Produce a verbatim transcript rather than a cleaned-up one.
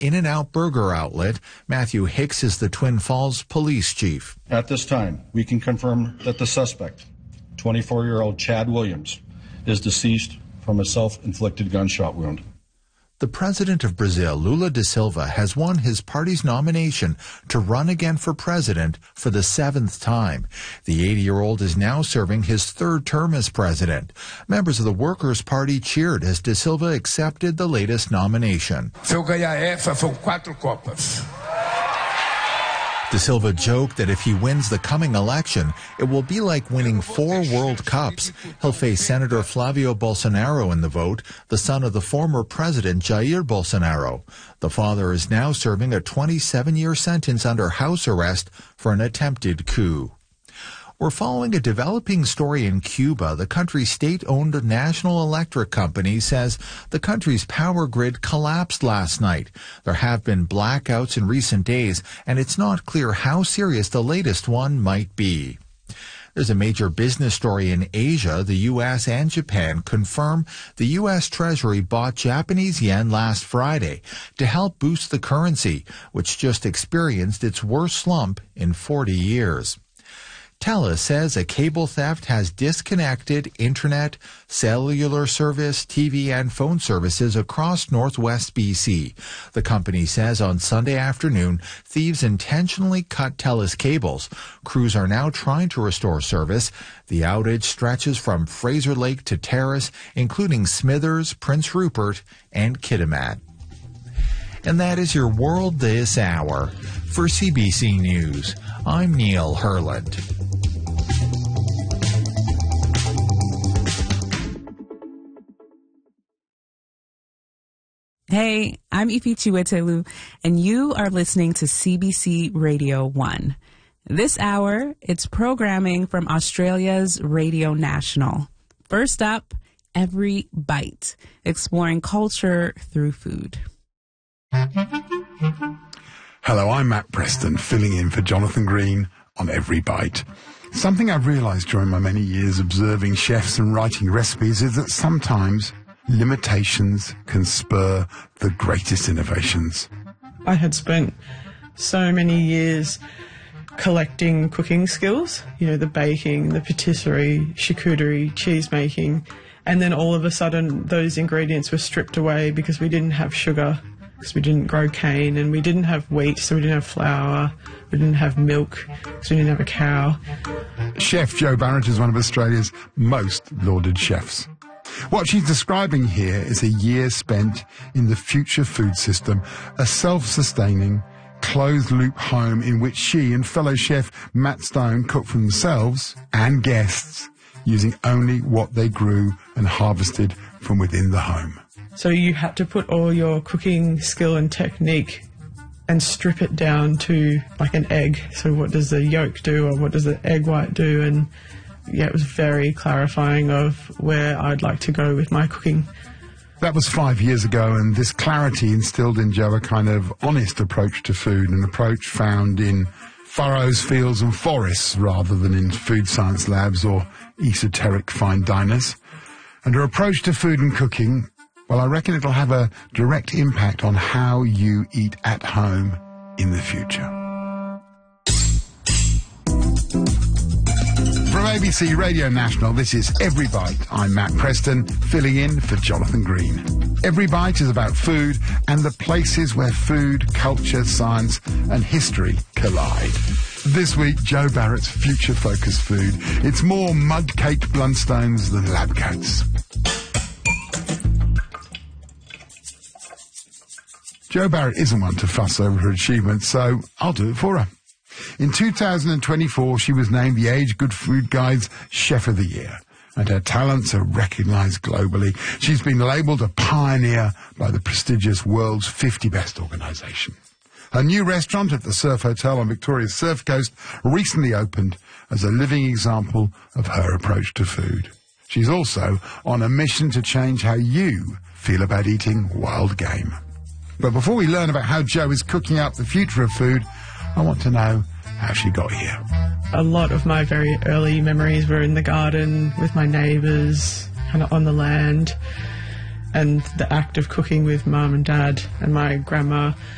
In-N-Out Burger outlet. Matthew Hicks is the Twin Falls police chief. At this time, we can confirm that the suspect, twenty-four-year-old Chad Williams, is deceased from a self-inflicted gunshot wound. The president of Brazil, Lula da Silva, has won his party's nomination to run again for president for the seventh time. The eighty-year-old is now serving his third term as president. Members of the Workers' Party cheered as da Silva accepted the latest nomination. Se eu ganhar essa, são quatro copas. Da Silva joked that if he wins the coming election, it will be like winning four World Cups. He'll face Senator Flavio Bolsonaro in the vote, the son of the former president Jair Bolsonaro. The father is now serving a twenty-seven-year sentence under house arrest for an attempted coup. We're following a developing story in Cuba. The country's state-owned National Electric Company says the country's power grid collapsed last night. There have been blackouts in recent days, and it's not clear how serious the latest one might be. There's a major business story in Asia. The U S and Japan confirm the U S Treasury bought Japanese yen last Friday to help boost the currency, which just experienced its worst slump in forty years. TELUS says a cable theft has disconnected internet, cellular service, T V, and phone services across northwest B C. The company says on Sunday afternoon, thieves intentionally cut TELUS cables. Crews are now trying to restore service. The outage stretches from Fraser Lake to Terrace, including Smithers, Prince Rupert, and Kitimat. And that is your world this hour. For C B C News, I'm Neil Herland. Hey, I'm Ifi Chiwetelu, and you are listening to C B C Radio one. This hour, it's programming from Australia's Radio National. First up, Every Bite, exploring culture through food. Hello, I'm Matt Preston, filling in for Jonathan Green on Every Bite. Something I've realised during my many years observing chefs and writing recipes is that sometimes limitations can spur the greatest innovations. I had spent so many years collecting cooking skills, you know, the baking, the patisserie, charcuterie, cheese making, and then all of a sudden those ingredients were stripped away because we didn't have sugar, because we didn't grow cane, and we didn't have wheat, so we didn't have flour, we didn't have milk, because we didn't have a cow. Chef Jo Barrett is one of Australia's most lauded chefs. What she's describing here is a year spent in the Future Food System, a self-sustaining, closed-loop home in which she and fellow chef Matt Stone cook for themselves and guests using only what they grew and harvested from within the home. So you had to put all your cooking skill and technique and strip it down to like an egg. So what does the yolk do, or what does the egg white do? And yeah, it was very clarifying of where I'd like to go with my cooking. That was five years ago, and this clarity instilled in Jo a kind of honest approach to food, an approach found in furrows, fields and forests rather than in food science labs or esoteric fine diners. And her approach to food and cooking, well, I reckon it'll have a direct impact on how you eat at home in the future. From A B C Radio National, this is Every Bite. I'm Matt Preston, filling in for Jonathan Green. Every Bite is about food and the places where food, culture, science and history collide. This week, Jo Barrett's future-focused food. It's more mud-caked Blundstones than lab coats. Jo Barrett isn't one to fuss over her achievements, so I'll do it for her. In two thousand twenty-four, she was named the Age Good Food Guide's Chef of the Year, and her talents are recognised globally. She's been labelled a pioneer by the prestigious World's fifty Best organisation. Her new restaurant at the Surf Hotel on Victoria's Surf Coast recently opened as a living example of her approach to food. She's also on a mission to change how you feel about eating wild game. But before we learn about how Jo is cooking up the future of food, I want to know how she got here. A lot of my very early memories were in the garden with my neighbours, kind of on the land, and the act of cooking with mum and dad and my grandma